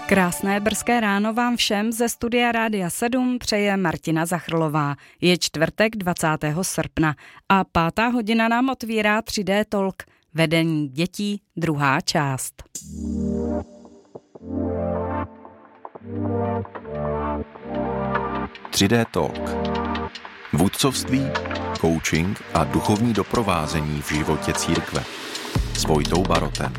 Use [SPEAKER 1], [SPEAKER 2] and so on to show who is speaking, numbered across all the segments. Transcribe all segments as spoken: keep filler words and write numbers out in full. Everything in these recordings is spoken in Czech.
[SPEAKER 1] Krásné brzké ráno vám všem ze studia Rádia sedm přeje Martina Zachrlová. Je čtvrtek dvacátého srpna a pátá hodina nám otvírá tři dé Talk. Vedení dětí, druhá část.
[SPEAKER 2] tři dé Talk. Vůdcovství, coaching a duchovní doprovázení v životě církve. S Vojtou Barotem.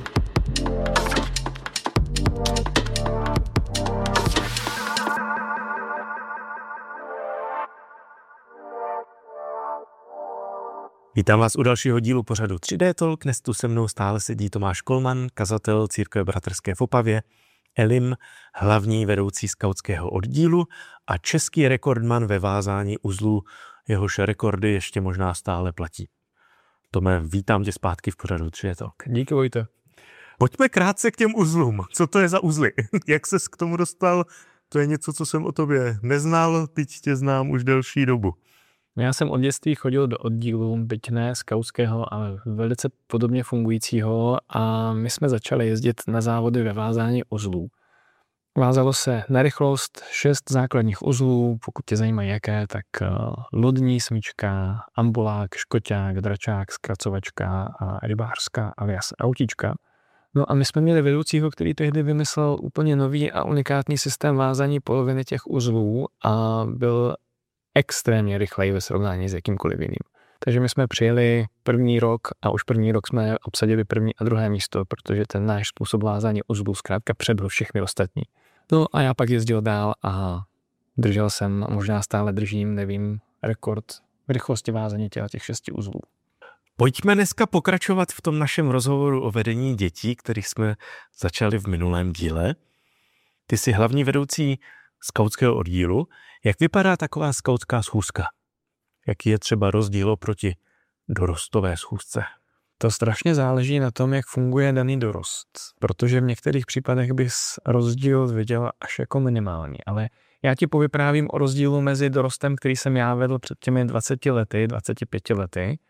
[SPEAKER 3] Vítám vás u dalšího dílu pořadu tři dé Talk. Dnes tu se mnou stále sedí Tomáš Kolman, kazatel Církve bratrské v Opavě, Elim, hlavní vedoucí skautského oddílu a český rekordman ve vázání uzlů, jehož rekordy ještě možná stále platí. Tome, vítám tě zpátky v pořadu tři dé Talk.
[SPEAKER 4] Díky, Vojte.
[SPEAKER 3] Pojďme krátce k těm uzlům. Co to je za uzly? Jak ses k tomu dostal? To je něco, co jsem o tobě neznal, teď tě znám už delší dobu.
[SPEAKER 4] Já jsem od dětství chodil do oddílu, byť ne skautského, ale velice podobně fungujícího, a my jsme začali jezdit na závody ve vázání uzlů. Vázalo se na rychlost šest základních uzlů, pokud tě zajímají jaké, tak lodní smyčka, ambulák, škoťák, dračák, zkracovačka a rybářská alias autíčka. No a my jsme měli vedoucího, který tehdy vymyslel úplně nový a unikátní systém vázání poloviny těch uzlů a byl extrémně rychlej ve srovnání s jakýmkoliv jiným. Takže my jsme přijeli první rok a už první rok jsme obsadili první a druhé místo, protože ten náš způsob vázání uzlů zkrátka předhl všechny ostatní. No a já pak jezdil dál a držel jsem, možná stále držím, nevím, rekord v rychlosti vázání těla těch šesti uzlů.
[SPEAKER 3] Pojďme dneska pokračovat v tom našem rozhovoru o vedení dětí, který jsme začali v minulém díle. Ty jsi hlavní vedoucí skautského oddílu. Jak vypadá taková skautská schůzka? Jaký je třeba rozdíl oproti dorostové schůzce?
[SPEAKER 4] To strašně záleží na tom, jak funguje daný dorost, protože v některých případech bys rozdíl viděl až jako minimální, ale já ti povyprávím o rozdílu mezi dorostem, který jsem já vedl před těmi dvaceti lety, dvaceti pěti lety,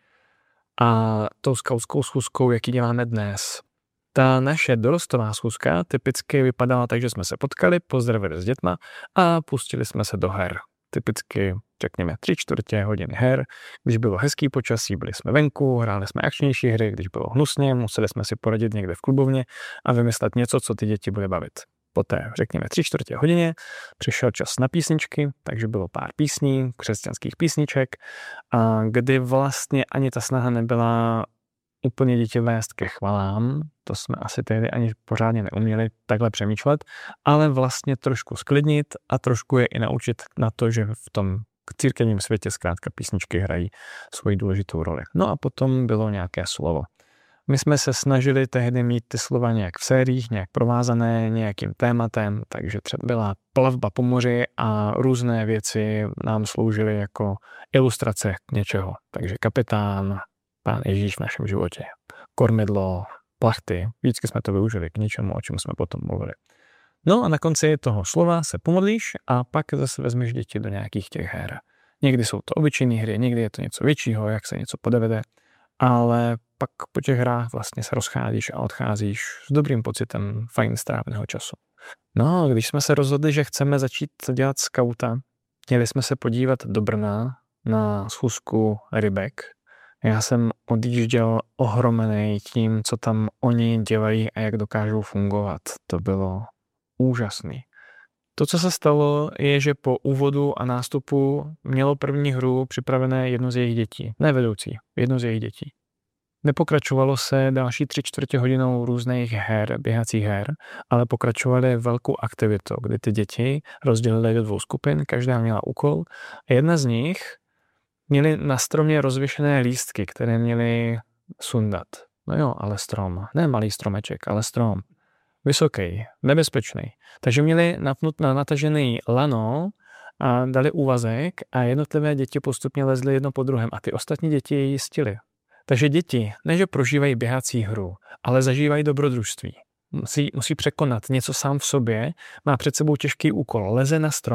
[SPEAKER 4] a tou skautskou schůzkou, jaký děláme dnes. Ta naše dorostová schůzka typicky vypadala tak, že jsme se potkali, pozdravili s dětma a pustili jsme se do her. Typicky, řekněme, tři čtvrtě hodiny her. Když bylo hezký počasí, byli jsme venku, hráli jsme akčnější hry, když bylo hnusně, museli jsme si poradit někde v klubovně a vymyslet něco, co ty děti bude bavit. Poté, řekněme, tři čtvrtě hodině přišel čas na písničky, takže bylo pár písní, křesťanských písniček, a kdy vlastně ani ta snaha nebyla úplně děti vést ke chvalám, to jsme asi tehdy ani pořádně neuměli takhle přemýšlet, ale vlastně trošku sklidnit a trošku je i naučit na to, že v tom církevním světě zkrátka písničky hrají svoji důležitou roli. No a potom bylo nějaké slovo. My jsme se snažili tehdy mít ty slova nějak v sériích, nějak provázané nějakým tématem, takže třeba byla plavba po moři a různé věci nám sloužily jako ilustrace něčeho. Takže kapitán, Pán Ježíš v našem životě, kormidlo, plachty, vždycky jsme to využili k něčemu, o čem jsme potom mluvili. No a na konci toho slova se pomodlíš a pak zase vezmeš děti do nějakých těch her. Někdy jsou to obyčejné hry, někdy je to něco většího, jak se něco podevede, ale pak po těch hrách vlastně se rozcházíš a odcházíš s dobrým pocitem fajn stráveného času. No a když jsme se rozhodli, že chceme začít dělat skauta, měli jsme se podívat do Brna na schůzku rybek. Já jsem odjížděl ohromený tím, co tam oni dělají a jak dokážou fungovat. To bylo úžasný. To, co se stalo, je, že po úvodu a nástupu mělo první hru připravené jedno z jejich dětí. Ne vedoucí, jedno z jejich dětí. Nepokračovalo se další tři čtvrtě hodinou různých her, běhacích her, ale pokračovaly velkou aktivitou, kdy ty děti rozdělily do dvou skupin, každá měla úkol a jedna z nich měli na stromě rozvěšené lístky, které měli sundat. No jo, ale strom. Ne malý stromeček, ale strom. Vysoký, nebezpečný. Takže měli napnut na natažený lano a dali úvazek a jednotlivé děti postupně lezly jedno po druhém a ty ostatní děti je jistily. Takže děti, ne že prožívají běhací hru, ale zažívají dobrodružství. Musí, musí překonat něco sám v sobě, má před sebou těžký úkol, leze na strom.